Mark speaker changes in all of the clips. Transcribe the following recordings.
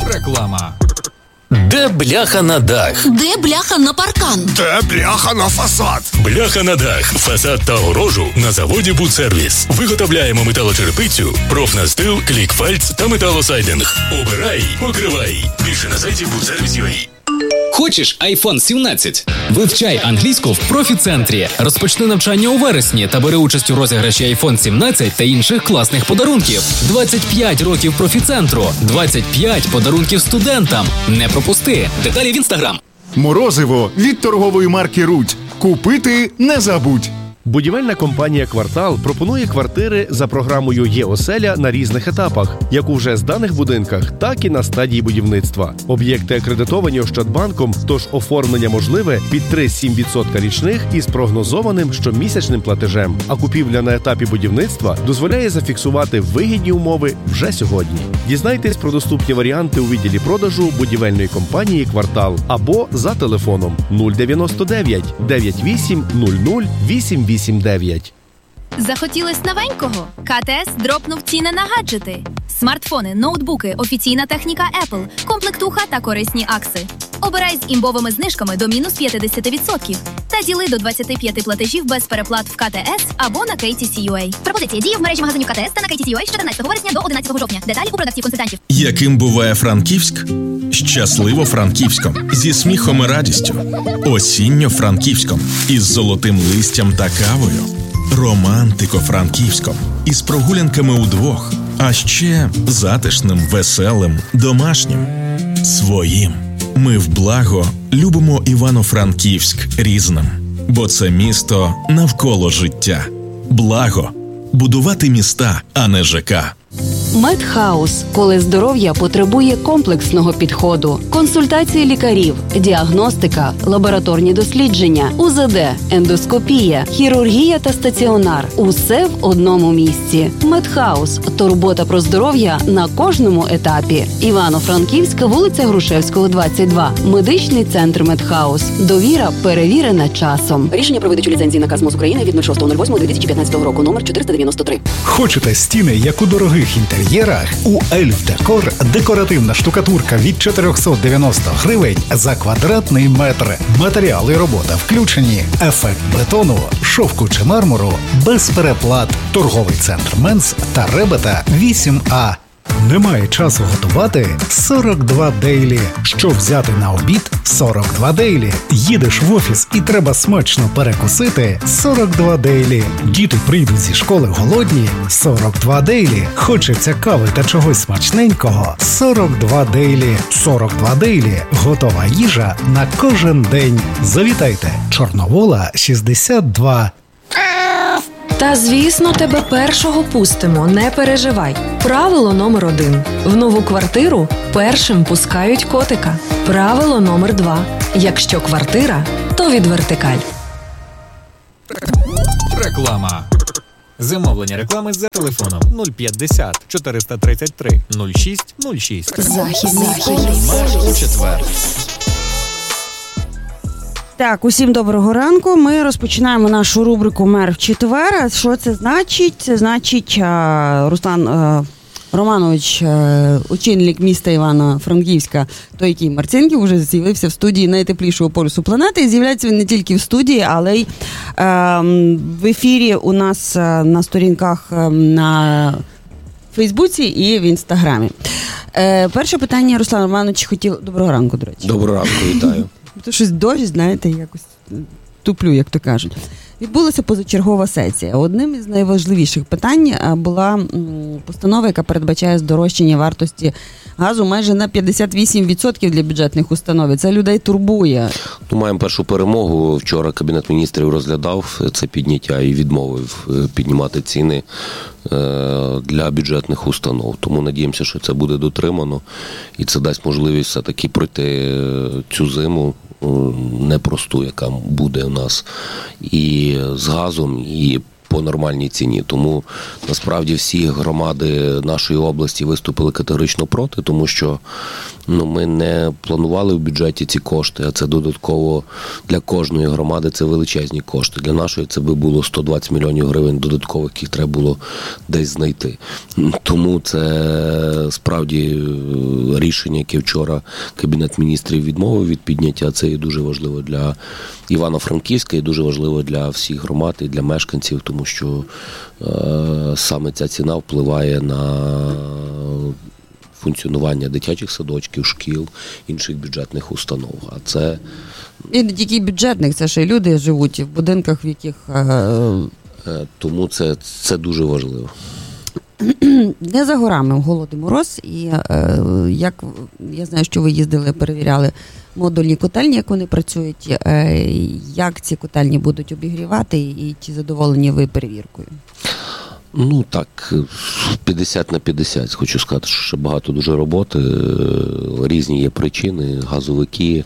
Speaker 1: Реклама. Де бляха на дах?
Speaker 2: Де бляха на паркан?
Speaker 3: Де бляха на фасад?
Speaker 4: Бляха на дах, фасад та огорожу на заводі «Будсервіс». Виготовляємо металочерепицю, профнастил, клікфальц та металосайдинг. Обирай, покривай. Більше на сайті «Будсервіс.UA».
Speaker 1: Хочеш iPhone 17? Вивчай англійську в профі-центрі. Розпочни навчання у вересні та бери участь у розіграші iPhone 17 та інших класних подарунків. 25 років профі-центру. 25 подарунків студентам. Не пропусти. Деталі в Instagram.
Speaker 5: Морозиво від торгової марки «Рудь». Купити не забудь.
Speaker 6: Будівельна компанія «Квартал» пропонує квартири за програмою «Є-оселя» на різних етапах, як у вже зданих будинках, так і на стадії будівництва. Об'єкти акредитовані Ощадбанком, тож оформлення можливе під 3-7% річних із прогнозованим щомісячним платежем. А купівля на етапі будівництва дозволяє зафіксувати вигідні умови вже сьогодні. Дізнайтесь про доступні варіанти у відділі продажу будівельної компанії «Квартал» або за телефоном 099 98 00 889.
Speaker 7: Захотілось новенького? КТС дропнув ціни на гаджети. Смартфони, ноутбуки, офіційна техніка Apple, комплектуха та корисні акси. Обирай з імбовими знижками до мінус 50% та діли до 25 платежів без переплат в КТС або на KTC.UA. Пропозиція діє в мережі магазинів КТС та на KTC.UA з 14 вересня до 11 жовтня. Деталі у продавців-консультантів.
Speaker 8: Яким буває Франківськ? Щасливо Франківськом. Зі сміхом і радістю. Осінньо-Франківськом. Із золотим листям та кавою. Романтико-Франківськом. Із прогулянками удвох. А ще затишним, веселим, домашнім. Своїм. Ми в благо любимо Івано-Франківськ різним. Бо це місто навколо життя. Благо. Будувати міста, а не ЖК.
Speaker 9: Медхаус, коли здоров'я потребує комплексного підходу. Консультації лікарів, діагностика, лабораторні дослідження, УЗД, ендоскопія, хірургія та стаціонар. Усе в одному місці. Медхаус – турбота про здоров'я на кожному етапі. Івано-Франківська, вулиця Грушевського, 22. Медичний центр Медхаус. Довіра перевірена часом.
Speaker 10: Рішення про видачу ліцензії наказ МОЗ України від 06.08.2015 року, номер 493.
Speaker 11: Хочете стіни, як у дорогих інтер'єрах? У Ельф Декор декоративна штукатурка від 490 гривень за квадратний метр. Матеріали і робота включені. Ефект бетону, шовку чи мармуру без переплат. Торговий центр Менс та Ребета 8А. Немає часу готувати? 42 Дейлі. Щоб взяти на обід? 42 Дейлі. Їдеш в офіс і треба смачно перекусити? 42 Дейлі. Діти прийдуть зі школи голодні? 42 Дейлі. Хочеться кави та чогось смачненького? 42 Дейлі. 42 Дейлі. Готова їжа на кожен день. Завітайте. Чорновола, 62.
Speaker 12: Та, звісно, тебе першого пустимо, не переживай. Правило номер 1. В нову квартиру першим пускають котика. Правило номер 2. Якщо квартира, то від Вертикаль.
Speaker 1: Реклама. Замовлення реклами за телефоном 050 433 06 06.
Speaker 13: Західний
Speaker 1: у четвер.
Speaker 13: Так, усім доброго ранку. Ми розпочинаємо нашу рубрику «Мер в четвер». Що це значить? Це значить, Руслан Романович, очільник міста Івано-Франківська, той, який Марцинків, вже з'явився в студії найтеплішого полюсу планети. І з'являється він не тільки в студії, але й в ефірі у нас на сторінках на Фейсбуці і в Інстаграмі. Перше питання, Руслан Романович, хотів... Доброго ранку, до речі.
Speaker 14: Доброго ранку, вітаю.
Speaker 13: То щось дощ, знаєте, якось туплю, як то кажуть. Відбулася позачергова сесія. Одним із найважливіших питань була постанова, яка передбачає здорожчання вартості газу майже на 58% для бюджетних установ. Це людей турбує.
Speaker 14: Маємо першу перемогу. Вчора Кабінет міністрів розглядав це підняття і відмовив піднімати ціни для бюджетних установ. Тому надіємося, що це буде дотримано і це дасть можливість все-таки пройти цю зиму непросту, яка буде у нас і з газом, і по нормальній ціні. Тому насправді всі громади нашої області виступили категорично проти, тому що Ми не планували в бюджеті ці кошти, а це додатково для кожної громади це величезні кошти. Для нашої це би було 120 мільйонів гривень додаткових, яких треба було десь знайти. Тому це справді рішення, яке вчора Кабінет міністрів відмовив від підняття. Це є дуже важливо для Івано-Франківська і дуже важливо для всіх громад і для мешканців, тому що саме ця ціна впливає на функціонування дитячих садочків, шкіл, інших бюджетних установ. А це...
Speaker 13: І не тільки бюджетних, це ще й люди живуть в будинках, в яких...
Speaker 14: Тому це дуже важливо.
Speaker 13: Не за горами голод і мороз, і як я знаю, що ви їздили, перевіряли модульні котельні, як вони працюють, як ці котельні будуть обігрівати і чи задоволені ви перевіркою?
Speaker 14: Так, 50 на 50. Хочу сказати, що ще багато дуже роботи, різні є причини, газовики,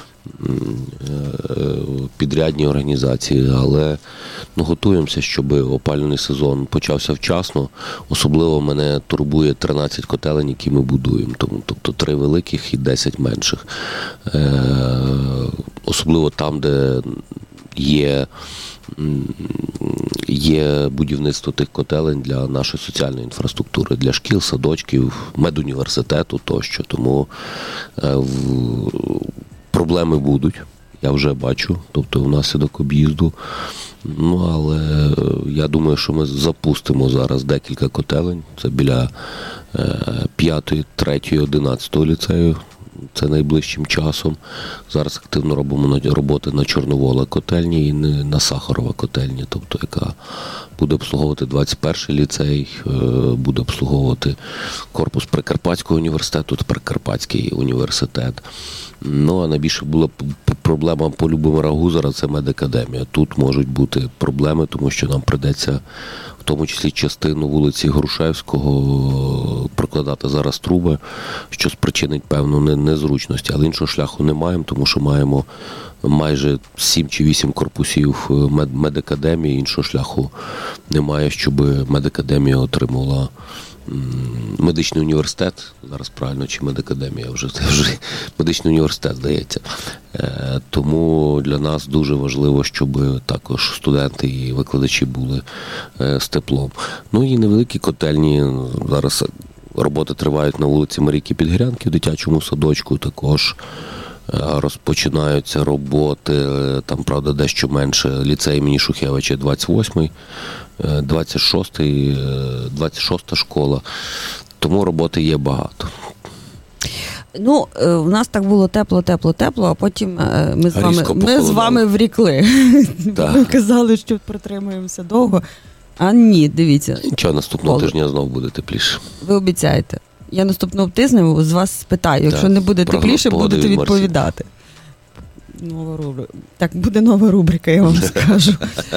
Speaker 14: підрядні організації, але готуємося, щоб опалювальний сезон почався вчасно. Особливо мене турбує 13 котелень, які ми будуємо, тобто 3 великих і 10 менших. Особливо там, де є будівництво тих котелень для нашої соціальної інфраструктури, для шкіл, садочків, медуніверситету тощо. Тому проблеми будуть, я вже бачу, тобто внаслідок об'їзду. Але я думаю, що ми запустимо зараз декілька котелень. Це біля 5, 3, 11 ліцею. Це найближчим часом. Зараз активно робимо роботи на Чорновола котельні і на Сахарова котельні, тобто яка буде обслуговувати 21-й ліцей, буде обслуговувати корпус Прикарпатського університету, Прикарпатський університет. А найбільше була проблема по Любомира Гузара – це медакадемія. Тут можуть бути проблеми, тому що нам прийдеться в тому числі частину вулиці Грушевського прокладати зараз труби, що спричинить певну незручності. Але іншого шляху не маємо, тому що маємо майже 7 чи 8 корпусів медакадемії. Іншого шляху немає, щоб медакадемія отримала медичний університет, зараз правильно, чи медакадемія, вже медичний університет, здається. Тому для нас дуже важливо, щоб також студенти і викладачі були з теплом. І невеликі котельні, зараз роботи тривають на вулиці Марійки Підгірянки в дитячому садочку, також розпочинаються роботи, там, правда, дещо менше, ліцей імені Шухевича 28-й, 26-та школа, тому роботи є багато.
Speaker 13: У нас так було тепло, а потім ми з вами врікли. Ви казали, що протримуємося довго, а ні, дивіться.
Speaker 14: Нічого, наступного тижня знову буде тепліше.
Speaker 13: Ви обіцяєте. Я наступного тижня з вас спитаю, якщо не буде тепліше, будете відповідати. Нова рубрика. Так, буде нова рубрика, я вам скажу.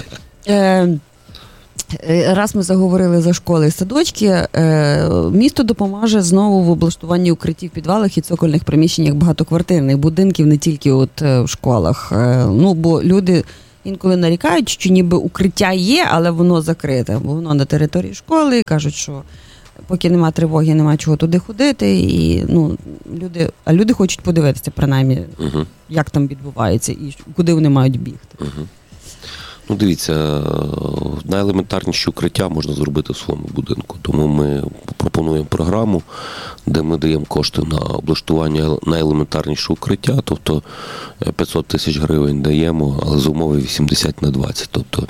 Speaker 13: Раз ми заговорили за школи і садочки, місто допоможе знову в облаштуванні укриттів в підвалах і цокольних приміщеннях багатоквартирних будинків, не тільки в школах. Бо люди інколи нарікають, що ніби укриття є, але воно закрите, бо воно на території школи, кажуть, що поки немає тривоги, немає чого туди ходити, і люди хочуть подивитися, принаймні, як там відбувається і куди вони мають бігти.
Speaker 14: Дивіться, найелементарніші укриття можна зробити в своєму будинку, тому ми пропонуємо програму, де ми даємо кошти на облаштування найелементарнішого укриття, тобто 500 тисяч гривень даємо, але з умови 80/20, тобто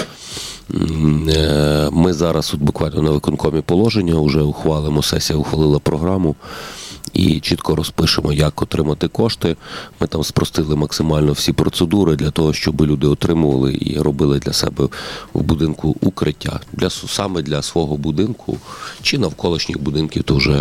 Speaker 14: ми зараз буквально на виконкомі положення вже ухвалимо, сесія ухвалила програму і чітко розпишемо, як отримати кошти. Ми там спростили максимально всі процедури для того, щоб люди отримували і робили для себе в будинку укриття. Саме для свого будинку чи навколишніх будинків, то вже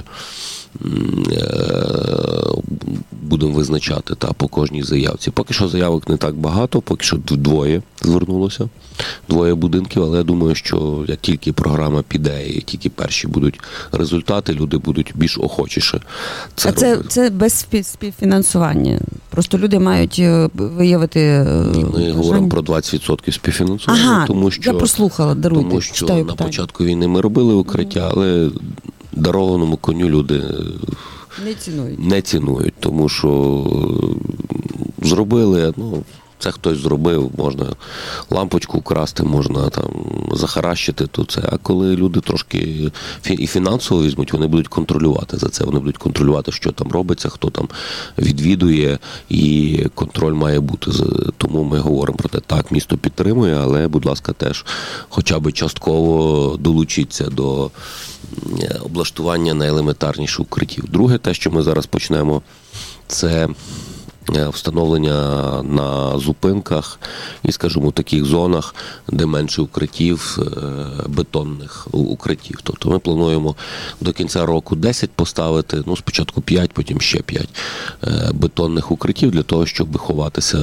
Speaker 14: будемо визначати по кожній заявці. Поки що заявок не так багато, поки що 2 звернулося, 2 будинків, але я думаю, що як тільки програма піде і тільки перші будуть результати, люди будуть більш охочіше це робити.
Speaker 13: Це без співфінансування? Просто люди мають виявити...
Speaker 14: Ми говоримо про 20% співфінансування, тому що...
Speaker 13: я прослухала, даруйте,
Speaker 14: тому що на початку війни ми робили укриття, але дарованому коню люди
Speaker 13: Не
Speaker 14: цінують, тому що зробили, це хтось зробив, можна лампочку вкрасти, можна там захаращити, то це. А коли люди трошки і фінансово візьмуть, вони будуть контролювати за це, вони будуть контролювати, що там робиться, хто там відвідує, і контроль має бути. Тому ми говоримо про те, так, місто підтримує, але, будь ласка, теж хоча б частково долучіться до облаштування найелементарніших укриттів. Друге, те, що ми зараз почнемо, це встановлення на зупинках і, скажімо, в таких зонах, де менше укриттів, бетонних укриттів. Тобто ми плануємо до кінця року 10 поставити, спочатку 5, потім ще 5 бетонних укриттів для того, щоб ховатися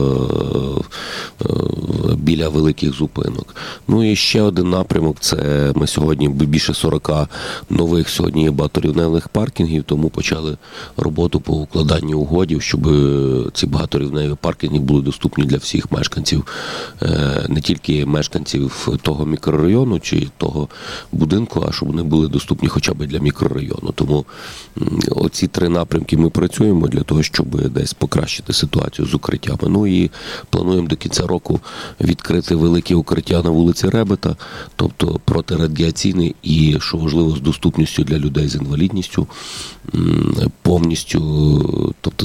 Speaker 14: біля великих зупинок. І ще один напрямок, це ми сьогодні більше 40 нових сьогодні є багаторівневих паркінгів, тому почали роботу по укладанню угодів, щоб ці багаторівневі паркінги були доступні для всіх мешканців, не тільки мешканців того мікрорайону чи того будинку, а щоб вони були доступні хоча б для мікрорайону. Тому оці 3 напрямки ми працюємо для того, щоб десь покращити ситуацію з укриттями. І плануємо до кінця року відкрити великі укриття на вулиці Ребета, тобто протирадіаційне і, що важливо, з доступністю для людей з інвалідністю, повністю, тобто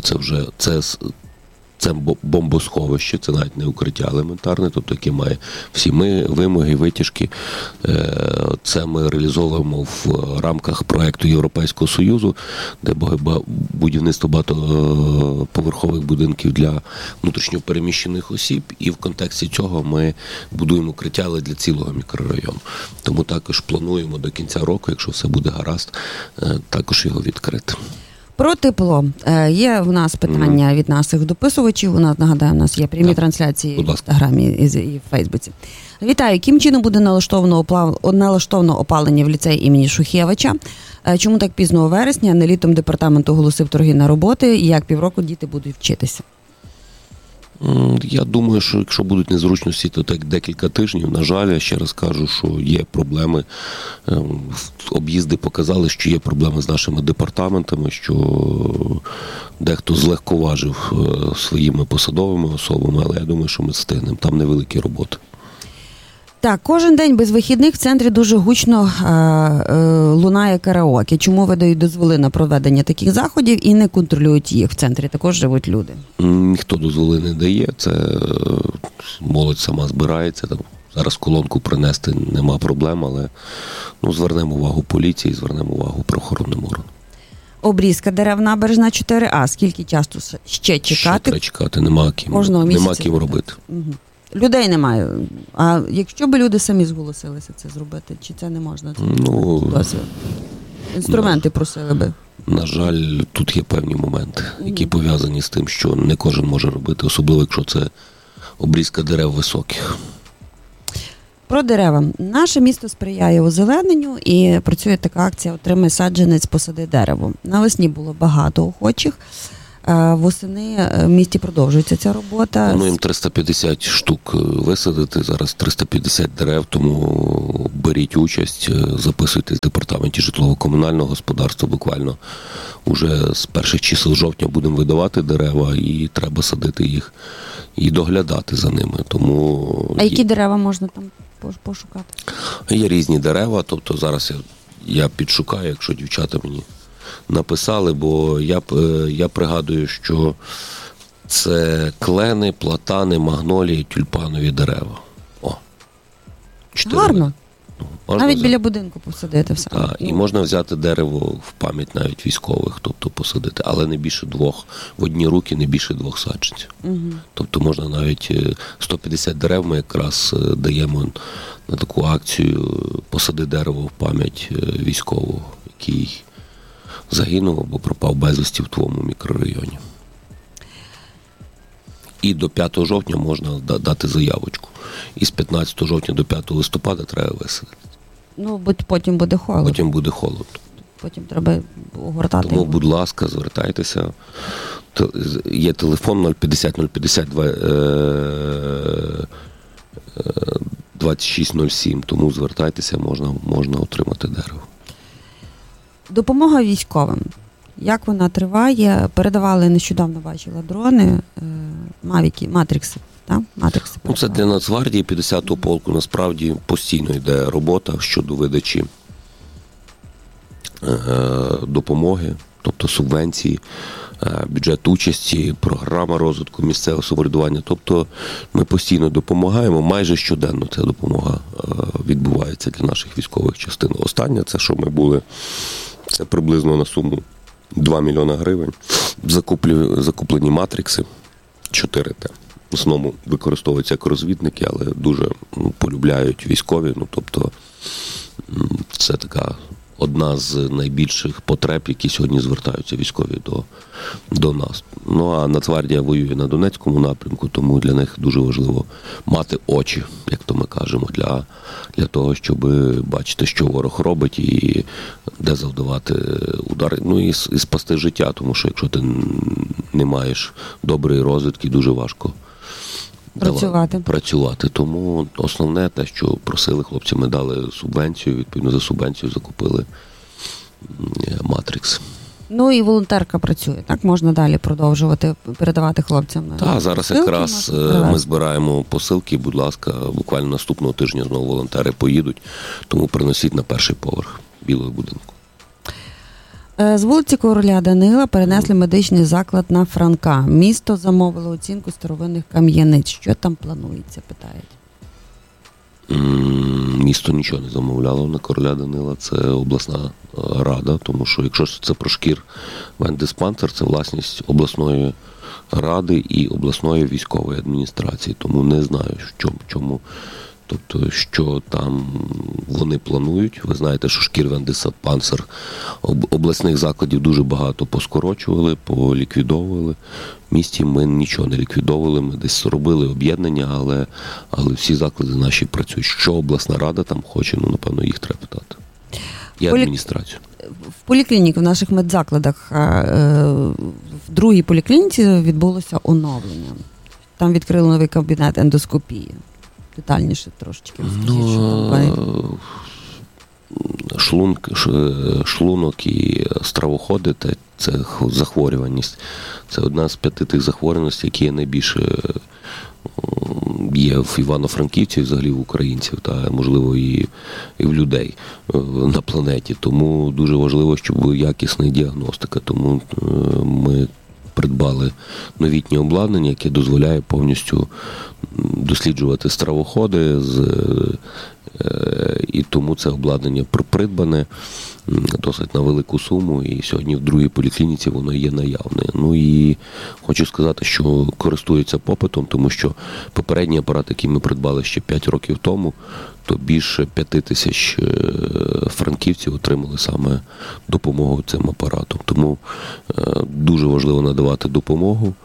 Speaker 14: це бомбосховище, це навіть не укриття елементарне, тобто яке має всі вимоги, витяжки. Це ми реалізовуємо в рамках проекту Європейського Союзу, де будівництво багатоповерхових будинків для внутрішньопереміщених осіб, і в контексті цього ми будуємо укриття, але для цілого мікрорайону. Тому також плануємо до кінця року, якщо все буде гаразд, також його відкрити.
Speaker 13: Про тепло. Є в нас питання від наших дописувачів. У нас, нагадаю, у нас є прямі трансляції в Інстаграмі і в Фейсбуці. Вітаю. Яким чином буде налаштовано опалення в ліцеї імені Шухевича? Чому так пізно у вересні, а не літом департамент оголосив торги на роботи? І як півроку діти будуть вчитися?
Speaker 14: Я думаю, що якщо будуть незручності, то так декілька тижнів. На жаль, я ще раз кажу, що є проблеми. Об'їзди показали, що є проблеми з нашими департаментами, що дехто злегковажив своїми посадовими особами, але я думаю, що ми встигнемо. Там невеликі роботи.
Speaker 13: Так, кожен день без вихідних в центрі дуже гучно лунає караоке. Чому видають дозволи на проведення таких заходів і не контролюють їх? В центрі також живуть люди.
Speaker 14: Ніхто дозволи не дає, це молодь сама збирається. Зараз колонку принести нема проблем, але звернемо увагу поліції, звернемо увагу правоохоронним органам.
Speaker 13: Обрізка дерев набережна 4А. Скільки часу ще чекати?
Speaker 14: Ще треба чекати, нема ким робити.
Speaker 13: Угу. Людей немає. А якщо б люди самі зголосилися це зробити, чи це не можна? Інструменти просили би.
Speaker 14: На жаль, тут є певні моменти, які пов'язані з тим, що не кожен може робити, особливо якщо це обрізка дерев високих.
Speaker 13: Про дерева. Наше місто сприяє озелененню і працює така акція «Отримай саджанець, посади дерево». Навесні було багато охочих. Восени в місті продовжується ця робота.
Speaker 14: Плануємо 350 штук висадити, зараз 350 дерев, тому беріть участь, записуйтесь в департаменті житлово-комунального господарства. Буквально уже з перших чисел жовтня будемо видавати дерева і треба садити їх і доглядати за ними. Тому
Speaker 13: а які дерева можна там пошукати?
Speaker 14: Є різні дерева, тобто зараз я підшукаю, якщо дівчата мені написали, бо я пригадую, що це клени, платани, магнолії, тюльпанові дерева. 4
Speaker 13: гарно. Навіть
Speaker 14: взяти.
Speaker 13: Біля будинку посадити все.
Speaker 14: Так, і можна взяти дерево в пам'ять навіть військових, тобто посадити, але не більше 2, в одні руки не більше 2 саджанців.
Speaker 13: Угу.
Speaker 14: Тобто можна навіть 150 дерев ми якраз даємо на таку акцію «Посади дерево в пам'ять військового», який загинув або пропав безвісті в твоєму мікрорайоні. І до 5 жовтня можна дати заявочку. І з 15 жовтня до 5 листопада треба висадити.
Speaker 13: Потім буде холодно.
Speaker 14: Потім буде холодно.
Speaker 13: Потім треба огортати.
Speaker 14: Тому, будь ласка, звертайтеся. Є телефон 050 050 2607, тому звертайтеся, можна отримати дерево.
Speaker 13: Допомога військовим. Як вона триває? Передавали, нещодавно бачила дрони, Мавіки, Матрикси.
Speaker 14: Це для Нацгвардії 50-го полку насправді постійно йде робота щодо видачі допомоги, тобто субвенції, бюджет участі, програма розвитку місцевого самоврядування. Тобто ми постійно допомагаємо, майже щоденно ця допомога відбувається для наших військових частин. Останнє, це що ми були, це приблизно на суму 2 мільйони гривень. Закуплені матрикси 4Т. В основному використовуються як розвідники, але дуже полюбляють військові. Тобто це така одна з найбільших потреб, які сьогодні звертаються військові до нас. А Нацгвардія воює на Донецькому напрямку, тому для них дуже важливо мати очі, як то ми кажемо, для того, щоб бачити, що ворог робить і де завдавати удари. І спасти життя, тому що якщо ти не маєш доброї розвідки, дуже важко працювати. Тому основне те, що просили хлопці, ми дали субвенцію, відповідно за субвенцію закупили Матрикс.
Speaker 13: І волонтерка працює, так? Можна далі продовжувати передавати хлопцям?
Speaker 14: Так, зараз якраз ми збираємо посилки, будь ласка, буквально наступного тижня знову волонтери поїдуть, тому приносіть на перший поверх Білого будинку.
Speaker 13: З вулиці Короля Данила перенесли медичний заклад на Франка. Місто замовило оцінку старовинних кам'яниць. Що там планується, питають?
Speaker 14: Місто нічого не замовляло на Короля Данила, це обласна рада, тому що якщо це про шкір вендиспансер, це власність обласної ради і обласної військової адміністрації, тому не знаю, чому. Тобто, що там вони планують. Ви знаєте, що шкір-вендиспансер обласних закладів дуже багато поскорочували, поліквідовували. В місті ми нічого не ліквідовували, ми десь робили об'єднання, але всі заклади наші працюють. Що обласна рада там хоче, напевно, їх треба питати. І адміністрацію.
Speaker 13: В поліклініці, в наших медзакладах, в другій поліклініці відбулося оновлення. Там відкрили новий кабінет ендоскопії. Детальніше трошечки розкажіть, що там
Speaker 14: шлунок і стравоходи – це захворюваність. Це одна з 5 тих захворюваностей, які найбільше є в Івано-Франківці, взагалі в українців, та можливо і в людей на планеті. Тому дуже важливо, щоб була якісна діагностика. Тому ми придбали новітнє обладнання, яке дозволяє повністю досліджувати стравоходи, і тому це обладнання придбане досить на велику суму, і сьогодні в другій поліклініці воно є наявне. І хочу сказати, що користується попитом, тому що попередній апарат, який ми придбали ще 5 років тому, то більше 5 тисяч франківців отримали саме допомогу цим апаратом. Тому дуже важливо надавати допомогу.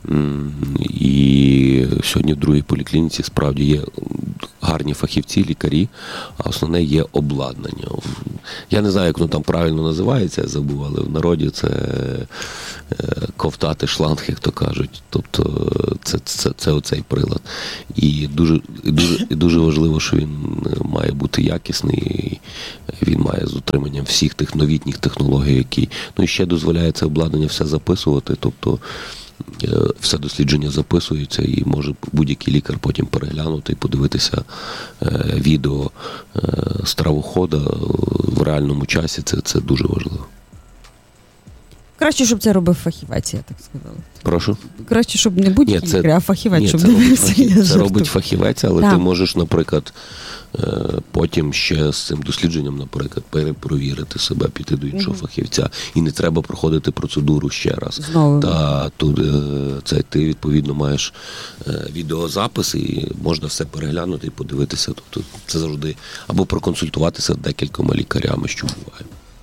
Speaker 14: І сьогодні в другій поліклініці справді є гарні фахівці, лікарі, а основне є обладнання. Я не знаю, як воно там правильно називається, я забув, але в народі це ковтати шланг, як то кажуть. Тобто це оцей прилад. І дуже важливо, що він має бути якісний, він має з утриманням всіх тих новітніх технологій, які... І ще дозволяє це обладнання все записувати, тобто все дослідження записується і може будь-який лікар потім переглянути і подивитися відео стравохода в реальному часі. Це дуже важливо.
Speaker 13: Краще, щоб це робив фахівець, я так сказала.
Speaker 14: Прошу?
Speaker 13: Краще, щоб не будь-який лікар, а фахівець, щоб дивився.
Speaker 14: Це робить фахівець, але ти можеш, наприклад, потім ще з цим дослідженням, наприклад, перепровірити себе, піти до іншого фахівця. І не треба проходити процедуру ще раз.
Speaker 13: Знову.
Speaker 14: Ти, відповідно, маєш відеозапис і можна все переглянути і подивитися. Тобто це завжди, або проконсультуватися з декількома лікарями, що буває.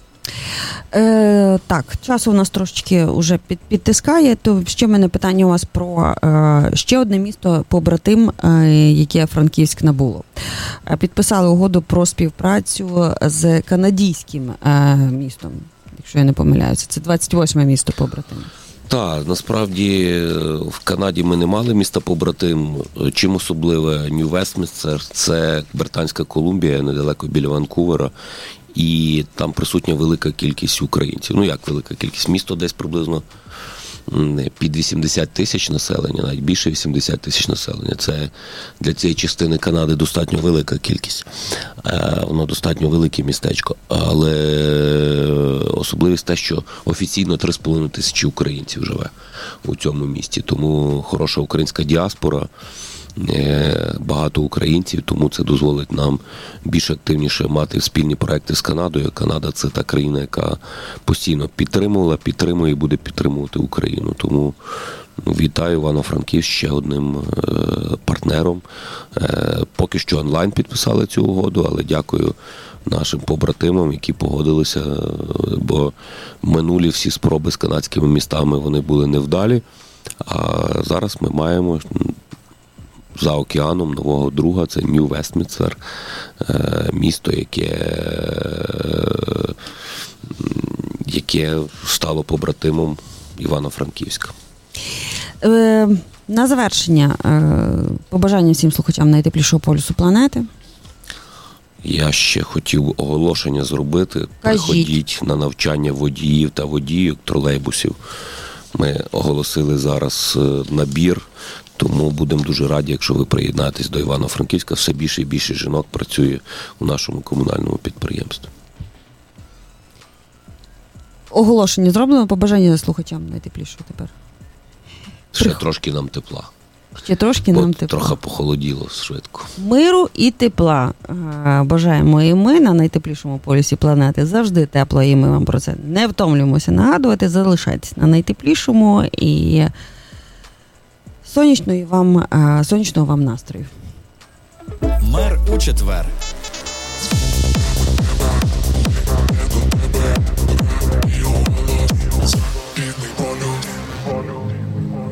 Speaker 13: Так, часу у нас трошечки вже підтискає, то ще в мене питання у вас про ще одне місто побратим, яке Франківськ набуло. Підписали угоду про співпрацю з канадійським містом, якщо я не помиляюся. Це 28-ме місто побратим.
Speaker 14: Так, насправді в Канаді ми не мали міста побратим. Чим особливе Нью-Вестмінстер – це Британська Колумбія, недалеко біля Ванкувера. і там присутня велика кількість українців. Ну, як велика кількість? Місто десь приблизно під 80 тисяч населення, навіть більше 80 тисяч населення. Це для цієї частини Канади достатньо велика кількість. Воно достатньо велике містечко. Але особливість те, що офіційно 3,5 тисячі українців живе у цьому місті. Тому хороша українська діаспора, багато українців, тому це дозволить нам більш активніше мати спільні проекти з Канадою. Канада – це та країна, яка постійно підтримувала, підтримує і буде підтримувати Україну. Тому вітаю Івано-Франківськ ще одним партнером. Поки що онлайн підписали цю угоду, але дякую нашим побратимам, які погодилися, бо минулі всі спроби з канадськими містами, вони були невдалі, а зараз ми маємо за океаном нового друга, це Нью-Вестмінстер, місто, яке стало побратимом Івано-Франківська.
Speaker 13: На завершення, побажання всім слухачам найтеплішого полюсу планети.
Speaker 14: Я ще хотів оголошення зробити. Приходіть на навчання водіїв та водійок тролейбусів. Ми оголосили зараз набір, тому будемо дуже раді, якщо ви приєднаєтесь до Івано-Франківська. Все більше і більше жінок працює у нашому комунальному підприємстві.
Speaker 13: Оголошення зроблено, побажання слухачам найтеплішого тепер.
Speaker 14: Ще трошки нам тепла.
Speaker 13: Ще трошки нам тепла.
Speaker 14: Трохи похолоділо швидко.
Speaker 13: Миру і тепла бажаємо і ми на найтеплішому полюсі планети. Завжди тепло, і ми вам про це не втомлюємося нагадувати. Залишайтесь на найтеплішому і сонячного вам настрою.
Speaker 2: Мер у четвер.